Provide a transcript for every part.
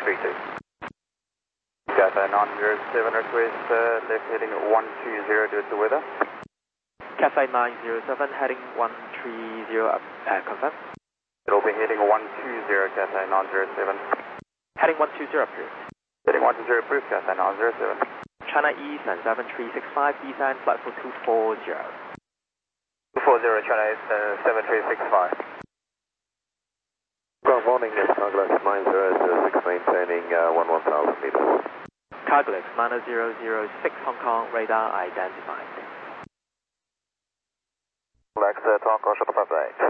32. Cathay 907 request, left heading 120 due to weather. Cathay 907 heading 130, confirm. It'll be heading 120, Cathay 907. Heading 120 approved. Heading 120 approved, Cathay 907. China Eastern 7365, descend flight for 240. 240, China Eastern 7365. Good morning, this is Carglass 9006 maintaining 11,000 meters. Carglass 9006 Hong Kong, radar identified. Lex, Hong Kong, shuttle 58.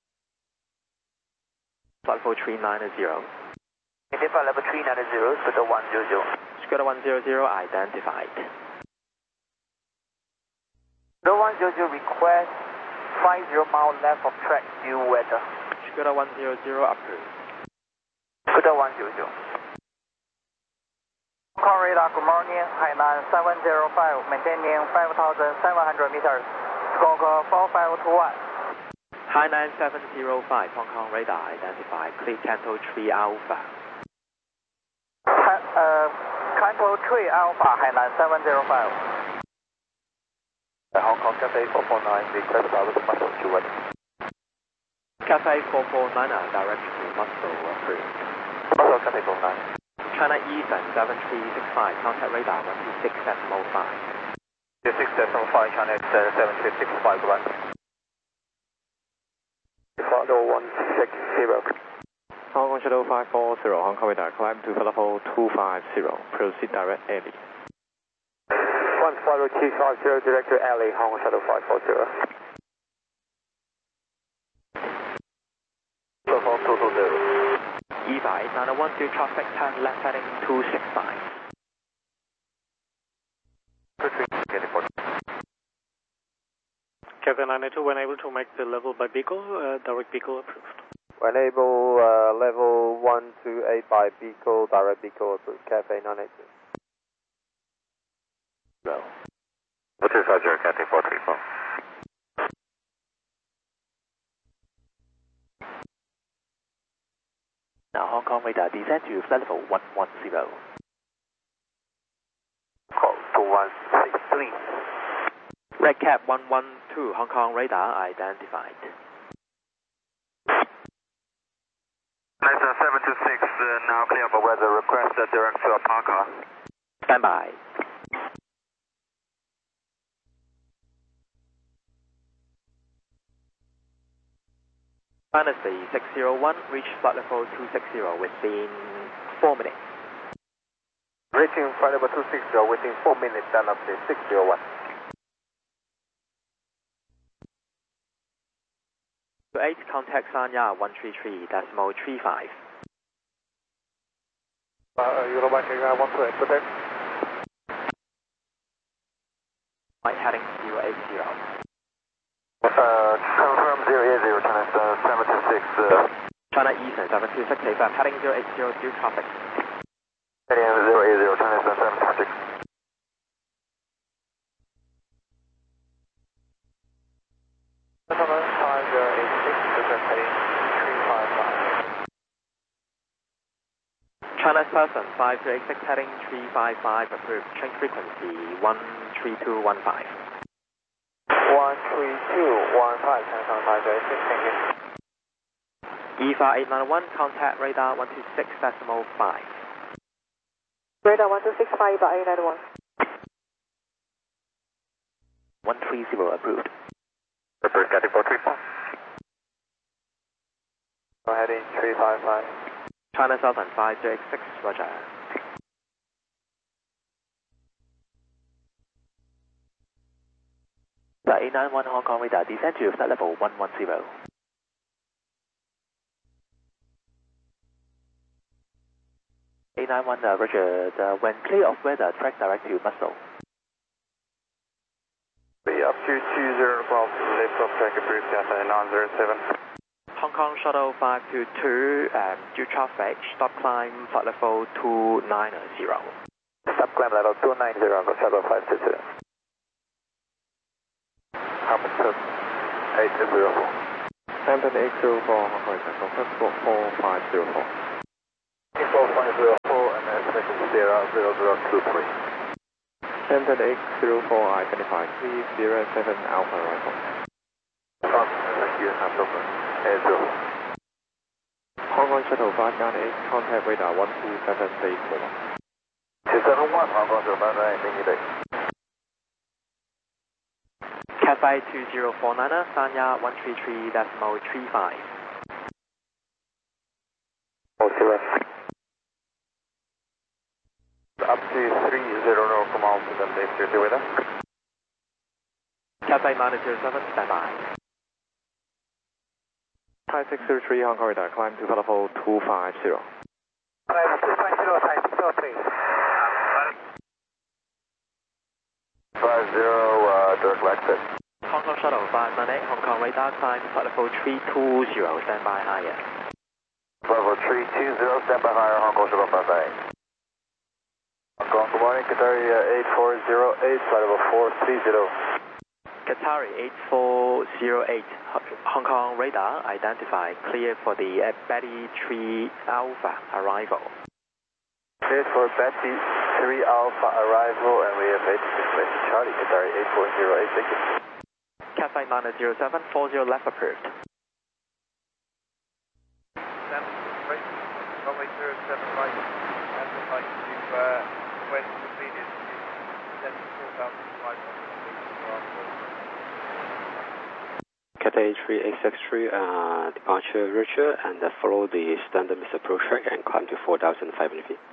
Flight for 390. Identify level 390, Scooter 100. Scooter 100 identified. Scooter 100 request 50 mile left of track due weather. Scooter 100 approved. Scooter 100. Hong Kong radar, good morning, Hainan 705, maintaining 5,700 meters, squawk 4521. Hainan 705, Hong Kong radar identified, clear Canto 3 Alpha. Canto 3 Alpha, Hainan 705. Hong Kong Cathay 449, request about the muscle to weather. Cathay 449, direct to Muscle approved. Muscle Cathay 49. China Eastern 7365, contact radar 126.5. 26.5, China Eastern 7365, goodbye. Follow 160. Hong Kong Shuttle 540, Hong Kong radar, climb to level 250, proceed direct alley. 150, direct to alley, Hong Kong Shuttle 540. Level 220. EVA 901 to traffic 10 left heading 265. Cathay 982, when able to make the level by Beagle, direct Beagle approved. When able, level 128 by Beagle, direct Beagle approved, Cathay 982. No. 250, Cathay 434. Now Hong Kong radar descend to flight level 110. Call 2163. Red Cap 112, Hong Kong radar identified. Nice 726, now clear for weather, request direct to Apaka. Stand by. Dynasty 601, reach flight level 260 within 4 minutes. Reaching flight level 260 within 4 minutes, Dynasty 601. To 8, contact Sanya 133.35. Eurobank 128, good day. Right heading 080. Confirm 080, China 726. China Eastern 726, AFM, heading 080 due traffic. Heading 080, China 726. Gentlemen, 5086, business heading 355. China Southern 5086, heading 355, approved, change frequency 13215. 13215, China 586, thank you. EVA 891, contact radar 126.5. Radar 1265, EVA 891. 130 approved. Approved, Cathay 434. Go ahead in 355. China Southern 5086, roger. The 891 Hong Kong radar descend to flight level 110. Roger, when clear of weather, track direct to Muscle. Be up to 20 above, left of track approved, Cathay 907. Hong Kong Shuttle 522, due traffic, stop climb, flight level 290. Stop climb level 290, go Shuttle 522. Hampton 804. Hampton 804, Hong Kong, confirm 4504. 4504. estimation Sierra 0023. Center X04, identify 307 Alpha arrival. Thank you, have over. Airdrop. Hong Kong Shuttle 598, contact radar 127.841. 271, Hong Kong Shuttle 598, Mini Bay. Cathay 2049er, Sanya 133.35. Up to 300 from altitude and base 30 weather. Cathay 907, standby. Thai 603, Hong Kong radar, climb to level 250. Thai 250, Thai 603. 50, direct exit. Hong Kong Shuttle 598, Hong Kong radar, climb flight level 320, standby higher. Level 320, stand by higher, Hong Kong Shuttle 598. Hong Kong, good morning, Qatari 8408, flight level 430. Qatari 8408, Hong Kong radar, identify, clear for the Betty 3 Alpha arrival. Cleared for Betty 3 Alpha arrival, and we have 86 Charlie, Qatari 8408, thank you. Cathay 907, 40 left approved. 7 right, and would like to, when completed, send 4,500 Cathay 3863, departure Roger, and follow the standard missile approach track and climb to 4,500 feet.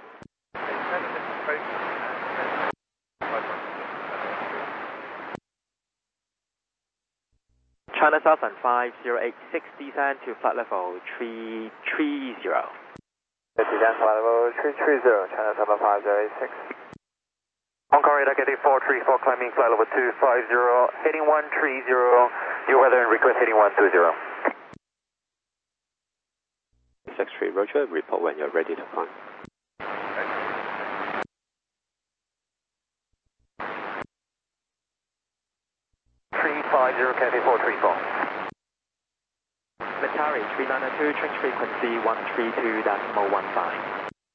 China Southern 5086, descend to flight level 330. Descend flight level 330, China Southern 5086. Hong Kong radar, Cathay 434, climbing flight level 250, heading 130, your weather and request heading 120. 63 Roger, report when you're ready to climb. 350, Cathay 434. Matari 3902, change frequency 132.15.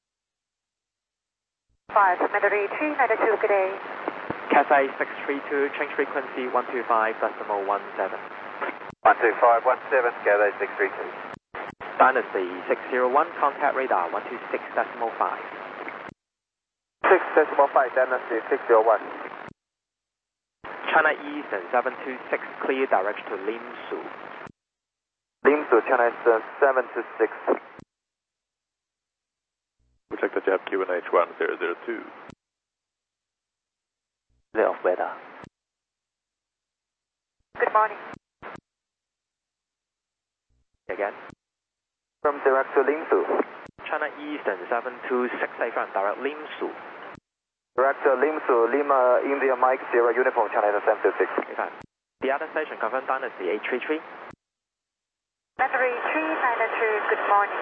5, Matari 392, good day. Cathay 632, change frequency 125.17. 12517, Cathay 632. Dynasty 601, contact radar 126.5. 6.5, Dynasty 601. China Eastern 726, clear direction to Lim Su. Lim Su, China Eastern 726. Project the Jap QNH 1002. Clear of weather. Good morning. Again. From direct to Lim Su. China Eastern 726, from direct Lim Su. Direct to Lim Su, Lima, India, Mike, Sierra, Uniform, China Eastern 726. Okay. The other station, confirm Dynasty 833. Matari 392, good morning.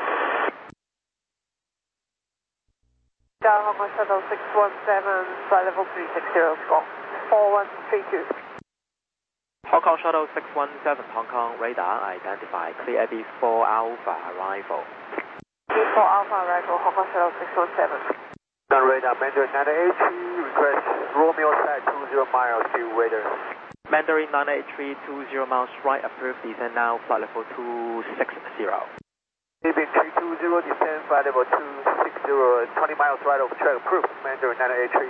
Hong Kong Shuttle 617, flight level 360, score 4132. Hong Kong Shuttle 617, Hong Kong radar, identify, clear AB4 Alpha arrival. B4 Alpha arrival, Hong Kong Shuttle 617. Non-radar, Mandarin 983, request Romeo side 20 miles to weather. Mandarin 983, 20 miles right, approved, descend now, flight level 260. Ibin 320, descend flight level 260, 20 miles right over track, approved, Mandarin 983.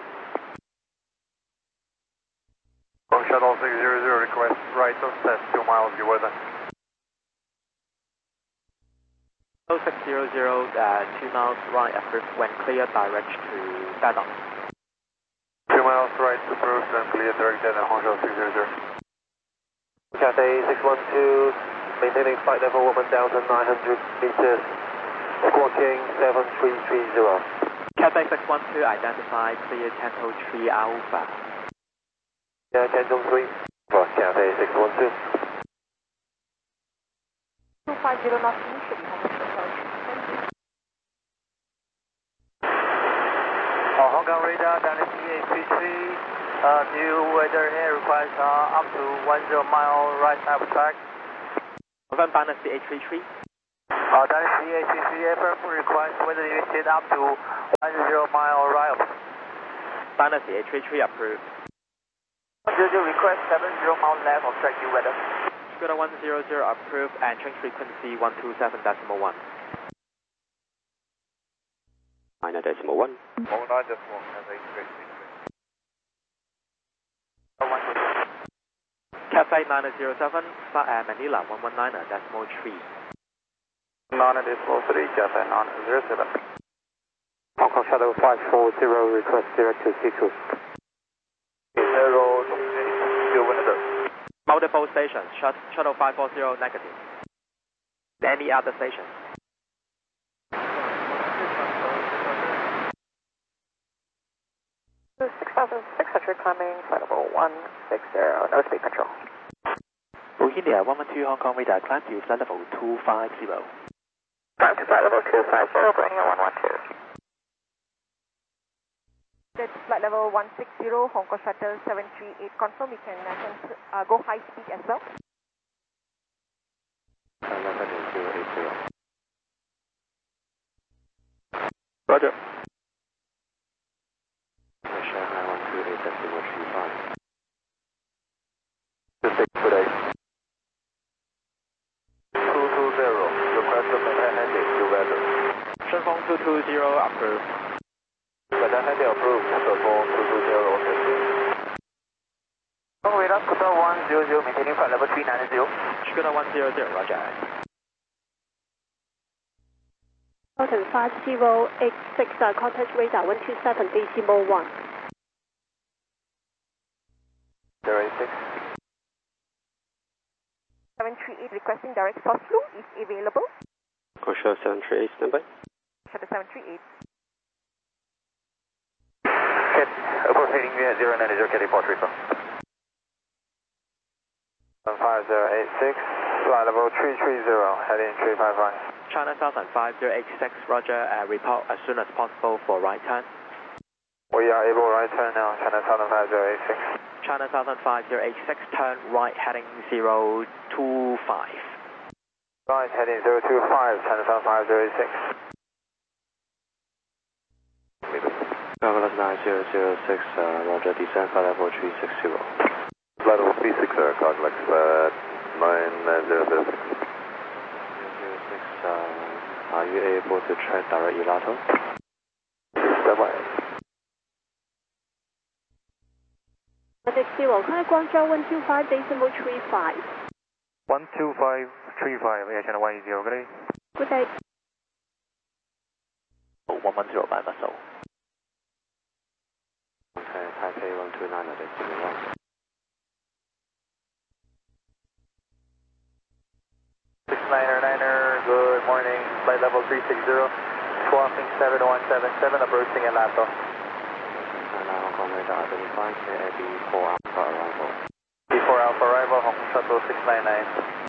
Hong Shuttle 600, request right of set 2 miles, your weather. 0600, 2 miles right, approved, when clear, direct to Dadong. 2 miles right, approved, and clear direct Dadong, Hong Shuttle 600. Cathay 612, maintaining flight level 1,900 meters, squawking 7330. Cathay 612, identify, clear Tango 3 Alpha. Yeah, Tango 3, for Cathay 612. 250 knots initially, Hong Kong Shuttle. Hong Kong radar, Dynasty 833, new weather here requires up to 10 mile right up track. Confirm Dynasty 833. Dynasty ACC affirm request weather limited up to 10-mile arrival. Dynasty A33 approved. 100 request 70-mile left of track due weather. Scooter 100 approved and change frequency 127.1. 9.1. 9.1. Cafe 907, Manila 119.3. 9.3, Cafe 907. Hong Kong Shuttle 540, request direct to C2. Multiple stations, shuttle 540 negative. Any other station? To 6,600 climbing, flight level 160, no speed control. India 112 Hong Kong radar, climb to flight level 250. Climb to flight level 250, bring in 112. That's flight level 160, Hong Kong Shuttle 738, confirm we can go high speed as well. 11.080. Roger. Shanghai 128.35. 648. 220, request to maintain heading to weather. Shenzhong 220 approved. Maintain heading approved, Shenzhong 220. Radar Scooter 100, maintaining flight level 390. Scooter 100, roger. Mountain 5086, contact radar 127, decimal 1. 086. 738 requesting direct source flow is available. Kosher 738, standby. Shuttle 738. Cat, approach heading 090, Cat 434. 5086, flight level 330, heading 355. China Southern 5086, roger, report as soon as possible for right turn. We are able right turn now, China Southern 5086. China Southern 5086, turn right heading 025. Right heading 025, China Southern 5086. Travelers 9006, roger, descend flight level 360. Flight level 360, complex 9006. 006, are you able to track direct ELATO? Standby. 160, contact Guangzhou 125, decimal 35. 12535, yeah, China 180, good day. Good day. 110 by vessel. Okay, Taipei 129.1. 69er, good morning, flight level 360, swapping 7177, approaching Elato. Hong Kong radar identify KAB 4 Alpha arrival. B4 Alpha arrival, Hong Kong Shuttle 699.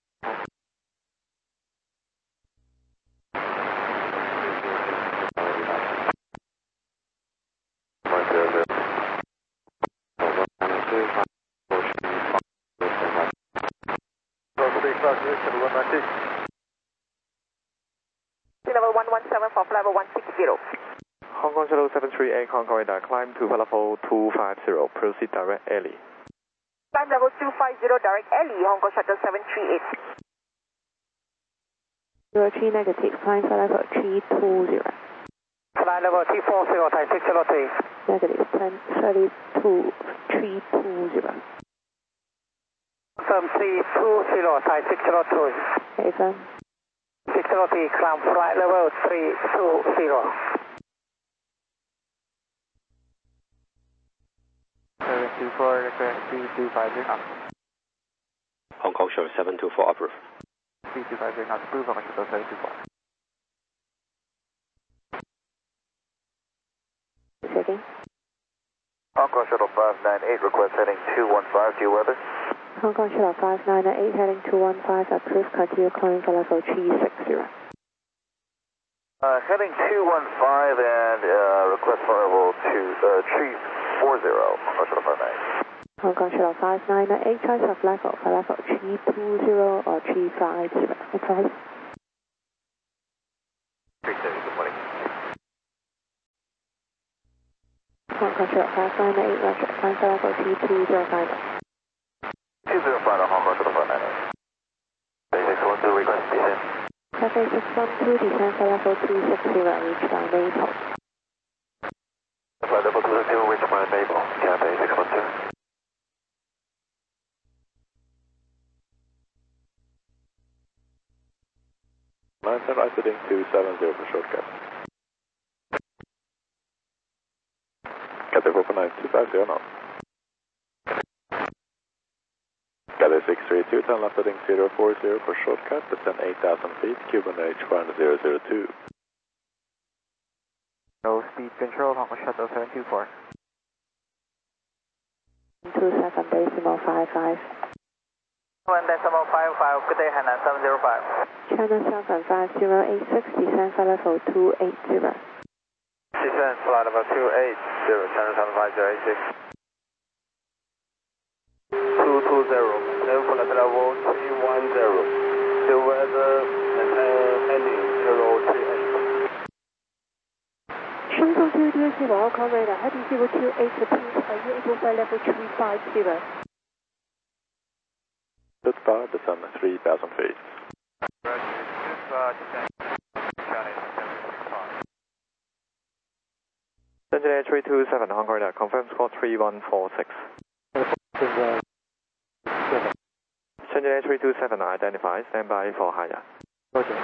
Level 117 for flight level 160. Hong Kong Shuttle 738, Hong Kong radar, climb to flight level 250, proceed direct early. Climb level 250, direct alley, Hong Kong Shuttle 738. 03 negative, climb flight level 320. Flight level 340, Thai 603. Negative, 1032, 320. Confirm 320, Thai 603. Okay, firm. 603, climb flight level 320. 724, request 3250 knots. Hong Kong Shuttle 724, approved. 3250 knots, approved, Hong Kong Shuttle 724. Checking. Hong Kong Shuttle 598, request heading 215, due weather. Hong Kong Shuttle 598, heading 215, approved, continue climbing for level 360. Heading 215 and request for level 340, Hong Kong Shuttle 598. Hong Kong Shuttle 598, choice of level for level 320 or 350. Okay. Hong Kong Shuttle 598, Roger, climb flight level T205. 205 Hong Kong Shuttle 598. Basic 12 request descent. Cathay 612, descend flight level 260, reach by Maple. Flight level 260, reach by Maple. Cathay 612. Right heading 270 for shortcut. Cathay 449, 250 now. Cathay 632, turn left heading 040 for shortcut, descend 8,000 feet, Cuban H1002. Low speed control, Hong Kong Shuttle 724. 27 decimal 55. 1 decimal 55, good day, Hainan 705. China 75086, descend flight level 280. Descend flight level 280, China 75086. 220, then flight level 310. The weather heading 038. Shenzhou 220, Hong radar, heading 028, repeat, April flight level 350. Goodbye, descend 3,000 feet. Roger, goodbye, descend China 765. Engineer 327, Hong Kong radar, confirm squawk 3146. Engineer 327, identify, stand by for higher. Roger.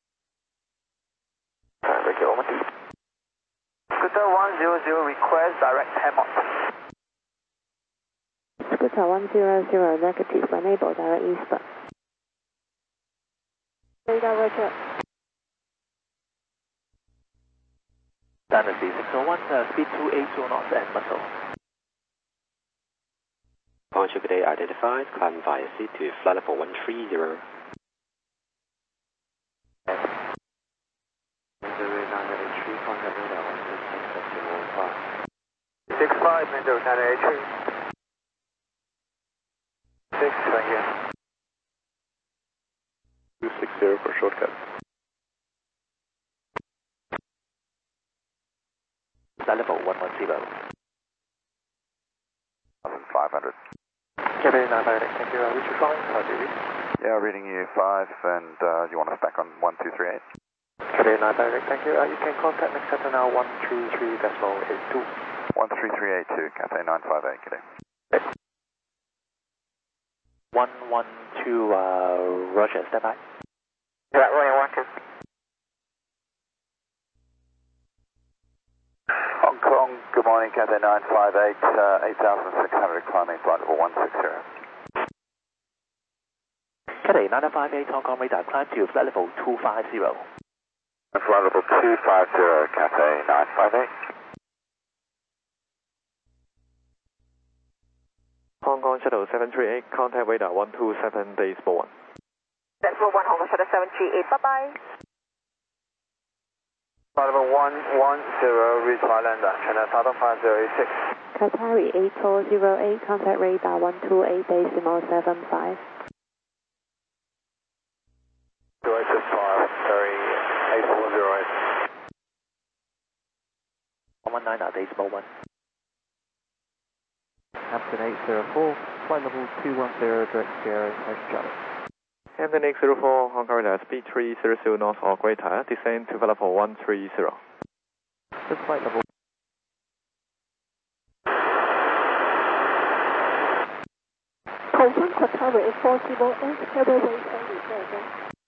Scooter 100, request direct Hammock. Scooter 100, negative, enable direct eastbound. Radar, Roger. Standard C601, speed 280 knots and muscle. Departure today identified, climb via seat to flight level 130. 65, Mendo 983. 6, thank you. 260 for shortcut. Flight level 110. 500. Cathay 958, thank you. Which phone? How do you read? Yeah, reading you 5, and you want us back on 1238? Cathay 958, thank you. You can contact next sector now 133.82. 13382, Cathay 958, good day. 112, Roger, stand by. Yeah, running 12. Hong Kong, good morning, Cathay 958, 8,600, climbing flight level 160. Cathay 958, Hong Kong radar, climb to flight level 250. Flight level 250, Cathay 958. Hong Kong Shuttle 738, contact radar 127, decimal 1. Decimal 1, Hong Kong Shuttle 738, bye-bye. Flight level 110, reach Highlander, China 75086. Qatari 8408, contact radar 128, decimal 75. 2865, sorry, 8408. 119, decimal 1. Hampton 804, flight level 210, direct Sierra, Hong Shuttle. Hampton 804, Hong Kong radar, speed 300 knots or greater, descend to level 130. This flight level. Confirm Qatari 8408, heavy weight only, Roger.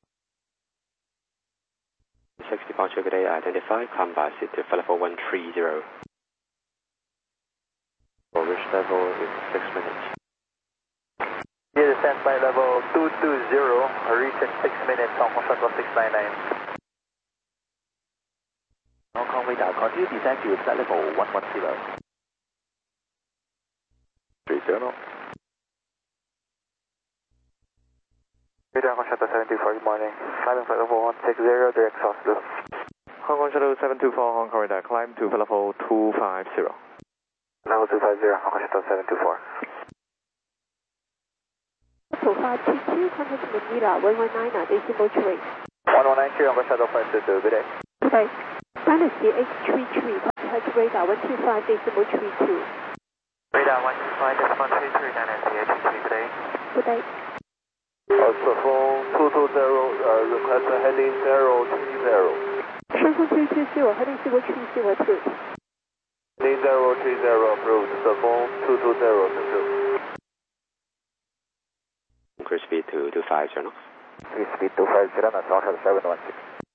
6 departure today identified, climb via seat to flight level 130. For which level in 6 minutes? Here descend flight level 220, reach in 6 minutes, Hong Kong Shuttle 699. Hong Kong radar, continue descend to flight level 110. 30. Radar Hong Kong Shuttle 724, good morning. Climbing flight level 160, direct South Blue. Hong Kong Shuttle 724, Hong Kong radar, climb to level 250. Level 250, Hong Kong Shuttle 724. 2522, contact Manila 119, decimal 3. 1193, Hong Kong Shuttle 522, good day. Okay. Dynasty H33, contact radar 125 decimal 32. Radar 125 decimal 32, 9SCH2 today. Good day. Alpha phone 220, request heading 030. Triple 320, heading 030 approved. Heading 030 approved, the phone 220, thank you. Increase speed to 250 knots. Increase speed 250 knots, Oscar 716.